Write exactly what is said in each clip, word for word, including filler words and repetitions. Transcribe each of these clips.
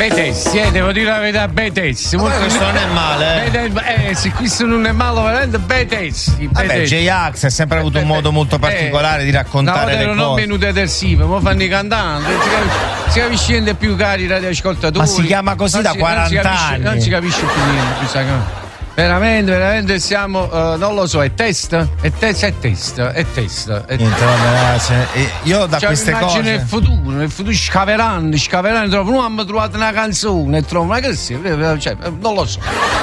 bei testi, eh, devo dire la verità, bei testi. Ma questo non è male, eh. Eh, se questo non è male, veramente bei testi. Bei Vabbè, testi. J-Ax ha sempre avuto un modo molto particolare eh, di raccontare no, le cose. non venuto etersivo, mo fanno i cantanti, si capisce, si capisce niente più, cari radioascoltatori. Ma si chiama così non da si, quaranta non si capisce, anni. Non si capisce più niente, più, sai che- Veramente, veramente siamo, uh, non lo so, è test? È test, è test, è test. È Niente, vabbè, cioè, io da cioè, queste immagino cose. nel futuro, nel futuro scaverando, scaverando, trovo, non hanno trovato una canzone, e trovo una che sia, cioè, non lo so.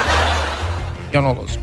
Io non lo so.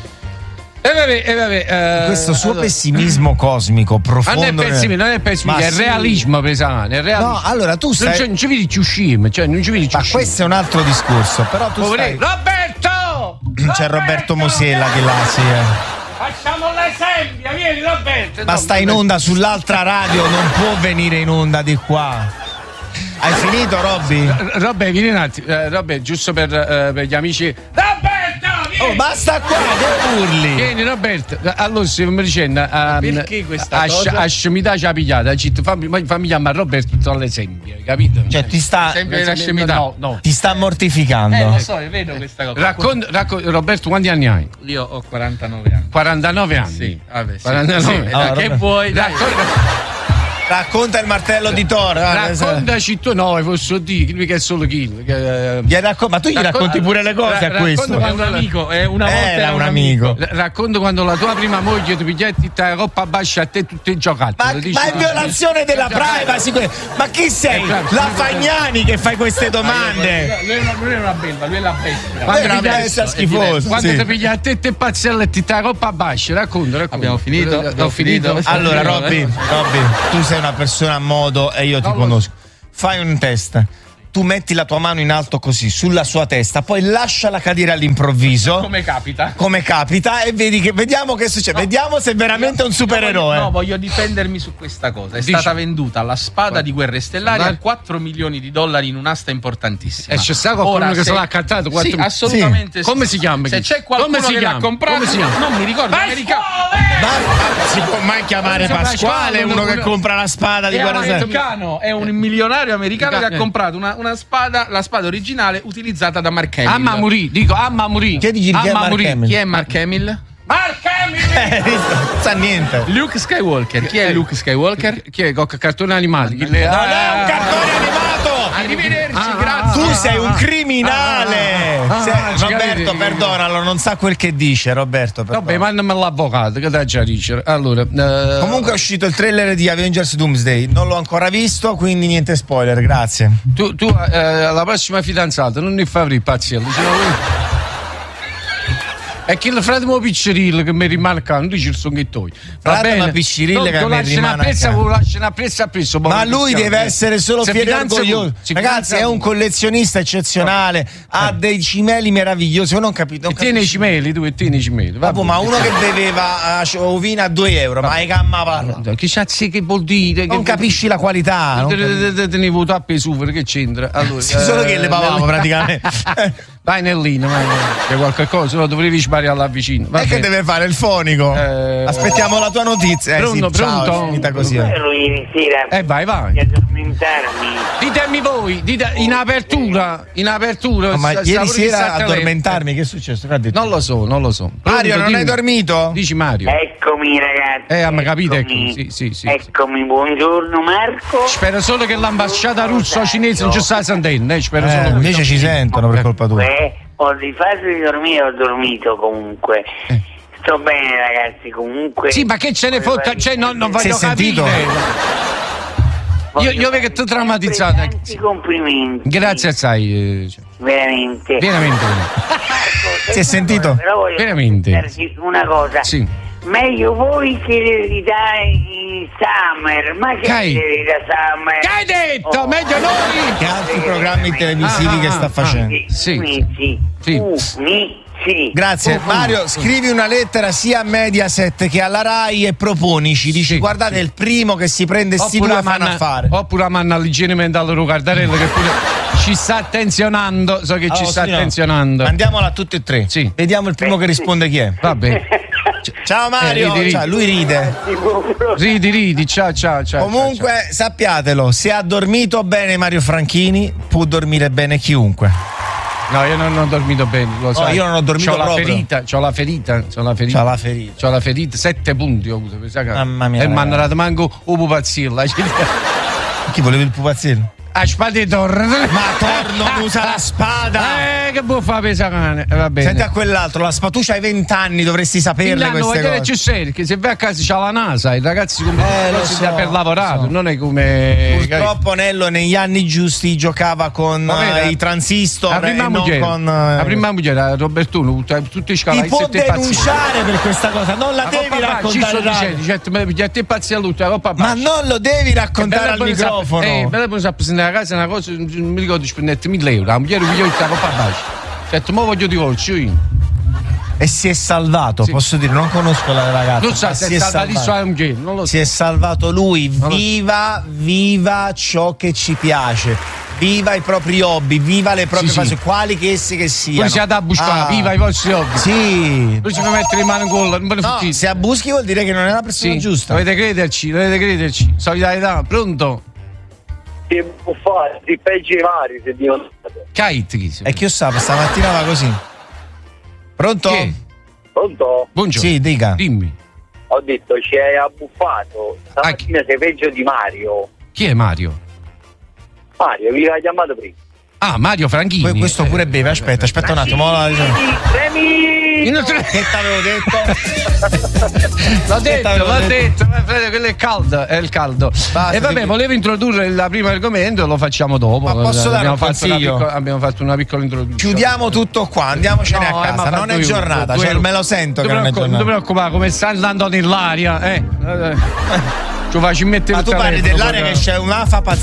E vabbè, e vabbè, uh, Questo suo allora. pessimismo cosmico Ma non profondo. è pessimismo, non è pessimismo, Ma è sì. realismo pesante, è realismo. No, allora tu stai. Non, ci- non ci vedi ciuscime, cioè non ci vedi Ma ciuscime. questo è un altro discorso, però tu stai. Roberto! C'è Roberto Mosella che là, sì. eh. Facciamo l'esempio, vieni Roberto. Ma sta in onda sull'altra radio, non può venire in onda di qua. Hai finito, Robby? Robbe, vieni un attimo. Eh, Robbe, giusto per, eh, per gli amici. Roberto, vieni! Oh, basta qua, che urli? Vieni Roberto. Allora, se mi dicendo, um, perché questa a, cosa? A scemità ci ha pigliata. Ha detto, fammi, fammi chiamare Roberto tra l'esempio, hai capito? Cioè, ti sta, Sempre la scemità. No, no. ti sta mortificando. Eh, lo so, è vero questa cosa. Racconta, racconta, Roberto, quanti anni hai? Io ho quarantanove anni. quarantanove anni. Sì, vabbè, sì. quarantanove. Sì, Allora, che Roberto. vuoi? Dai. Racconta, Racconta il martello di Thor. raccontaci tu, no, posso dire, mica è solo Kill. Che, eh, Gli racco- ma tu gli Racconta- racconti pure le cose ra- a questo. racconta È un amico, è una volta Era era un amico. R- racconta quando la tua prima moglie ti pigliati la coppa bascia a te tutte giocate. Ma, ma è violazione della privacy. que- Ma chi sei? Eh, bravo. La Fagnani che fai queste domande? Lui, non- lui è una belva, lui è la bestia. Quando ti una pigliati- bestia schifosa. Quando sì. ti piglia a te te pazzelletti la coppa bascia, racconta, racconta. Abbiamo finito? Eh, Abbiamo Ho finito. finito? Allora, Eh, Robby, eh. Robby, tu sei una persona a modo e io ti Non lo conosco. Fai un test. Tu metti la tua mano in alto così, sulla sua testa, poi lasciala cadere all'improvviso. Come capita? Come capita, e vedi che vediamo che succede. No. Vediamo se è veramente un supereroe. No, voglio difendermi su questa cosa. È Dici. stata venduta la spada di Guerre Stellari Vai. a quattro milioni di dollari in un'asta importantissima. E c'è stato qualcuno Ora, che se se- l'ha accattato quattro- Sì, assolutamente. Sì. Come sì. si chiama? Se c'è qualcuno Come si che l'ha chiama? comprato, Come si chiama? non mi ricordo. americano. Ma, ma si può mai chiamare Come si chiama? Pasquale Pasquale, uno che uno- compra la spada di È guerra Stellari? americano, è un milionario americano che Eh. ha comprato una, una spada, la spada originale utilizzata da Mark Hamill. Amma Muri, dico Amma Muri. Chiedi chi è Amma Mark Muri. Hamill. Chi è Mark Hamill? Mark Hamill! Eh, visto? Non sa niente. Luke Skywalker. Chi è Eh. Luke Skywalker? Chi è? Con cartoni animati? Chi Non è un cartone animato! Arrivederci, Ah, grazie. Tu sei un criminale! Ah, ah, Se- ah, ci Roberto, capite? perdonalo, non sa quel che dice, Roberto. Vabbè, perdona. mandami l'avvocato, che da già dice. Allora, eh, Comunque è uscito il trailer di Avengers Doomsday, non l'ho ancora visto, quindi niente spoiler, grazie. tu, tu eh, la prossima fidanzata non ne fai pazzello. È che il fratello Piccirillo che mi rimane accanto, dice il songhettoi. Va Fratello bene? Piccirillo Tu- che tu mi lasci rimane una prezza, accanto. lasci una prezza appresso. Ma lui deve essere solo Si fiero e fidanza orgoglioso. pure, si Ragazzi, fidanza è un pure. collezionista eccezionale, ha dei cimeli meravigliosi. Io non capito. E tieni i cimeli, tu e tieni i cimeli. va Vabbè, bene. ma uno che beveva uh, ovina a due euro, ma hai gamma parla. Che cazzo che vuol dire? Non che capisci la qualità. non capisci. Te ne voto a pesufere, che c'entra? Allora, Sì, solo che le pavamo eh, praticamente. Vai Nellino, vai. C'è qualche cosa, no, dovrei sparare alla vicina. Va E che bene. deve fare il fonico? Eh, Aspettiamo la tua notizia. Eh, Pronto, sì, ciao, pronto? è finita così. eh. Ero ieri sera Eh vai, vai. di addormentarmi. Ditemi voi, dite, in apertura, in apertura. No, ma sta- ieri stavo sera chissà addormentarmi, che è successo? Che ha detto? Non lo so, non lo so. Mario, Pronto, non dimmi. hai dormito? Dici Mario. Eccomi ragazzi. Eh, ma capite, eccomi. ecco, sì, sì, sì, Eccomi, buongiorno Marco. Spero solo che l'ambasciata russa o cinese non ci sta sentendo, eh, spero Eh, solo questo. invece ci sentono per colpa tua. Eh, ho di fase di dormire, ho dormito comunque. Eh. Sto bene ragazzi, comunque. Sì, ma che ce ne fotta? Cioè, non, non Si è voglio sentito? capire. Voglio io- io vedo che tu farvi traumatizzata. sempre tanti complimenti. Grazie assai. eh, cioè, Veramente. veramente. Marco, Si è sentito? Però voglio Veramente. darti una cosa. Sì. Meglio voi che l'eredità in Summer. Ma che Che hai- l'eredità Summer? Che hai detto? Oh. Meglio noi? Che altri programmi televisivi Ah, che ah, sta ah, facendo? Sì, sì. Unici. Sì. Unici. Grazie. Oh, oh. Mario, scrivi una lettera sia a Mediaset che alla Rai e proponici. Dici, Sì, guardate, sì. il primo che si prende sti due Oppure fanno manna- a fare. oppure a manna all'igiene mentale Rucardarello che pure ci sta attenzionando. So che ci Allora, sta signora, attenzionando. Mandiamola a tutti e tre. Sì. Vediamo il primo che risponde chi è. Va bene. Ciao Mario, Eh, ridi, ridi. Ciao, lui ride. Ridi, ridi, ciao, ciao, ciao. Comunque ciao, ciao. sappiatelo, se ha dormito bene Mario Franchini, può dormire bene chiunque. No, io non ho dormito bene, lo sai. io non ho dormito c'ho proprio. La ferita, c'ho la ferita, c'ho la ferita. C'ha la ferita. C'ho la ferita, sette punti ho avuto. Mamma mia, E mi hanno ragazzi. dato manco un pupazzillo. Chi volevi il pupazzino? A spada di Thor. Ma Thor non usa la spada. Eh, che può fare pesacane? Eh, va bene. Senti a quell'altro, la spatuccia hai vent'anni, dovresti saperle Milano, queste vedere cose. più serio, che se vai a casa c'ha la NASA, i ragazzi come Eh, lo cose so, da per lavorare, lo so. non è come. Purtroppo Nello negli anni giusti giocava con Vabbè, eh, i transistor la prima e non moglie, con eh, la prima moglie era Robertuno, tutti i scalati. ti può denunciare per questa cosa, non la devi raccontare. Dicendo, te pazzi a luce, la Ma non lo devi raccontare al microfono. Eh, me la puoi sapere a casa una cosa, non mi ricordo di spendere mille euro, la moglie mi la coppa bacia. Ho detto, ma voglio divorzio io. E si è salvato, Sì. posso dire, non conosco la ragazza. Non so ma se si è è stata lì salvato. sua moglie, non lo so. Si è salvato lui. lo so. Viva, viva ciò che ci piace. Viva i propri hobby, viva le proprie Sì, sì. cose, quali che esse che siano. Poi siete a buscare, Ah, viva i vostri hobby. Sì. Poi ci puoi mettere in mano in gol, non me ne No, fottite. se abuschi vuol dire che non è la persona Sì, giusta. dovete crederci, dovete crederci. Solidarietà, pronto? Che buffare, di peggio i vari se Dio. Kite, chi E chi lo sa, stamattina va così. Pronto? Chi è? Pronto? Buongiorno. Sì, dica. Dimmi. Ho detto ci hai abbuffato. Stamattina sei peggio di Mario. Chi è Mario? Mario, vi l'ha chiamato prima. Ah, Mario Franchini. Poi questo pure beve, aspetta, aspetta un attimo. la- Premi! In tre- Che t'avevo detto? L'ho detto, t'avevo l'ho detto? detto, ma Fede, quello è caldo, è il caldo. Basta, e vabbè, ti- volevo introdurre il primo argomento, lo facciamo dopo. Ma posso dare abbiamo un fatto una consiglio? piccola, abbiamo fatto una piccola introduzione. Chiudiamo tutto qua, andiamocene No, a eh, ma casa. fa Non è due- giornata, due- cioè me lo sento che Non non è ti preoccupa- non ti giornata. preoccupare, come sta andando nell'aria, eh. Ci faccio mettere Ma il tu parli telefono, dell'aria poi- che c'è un'afa pazzesca.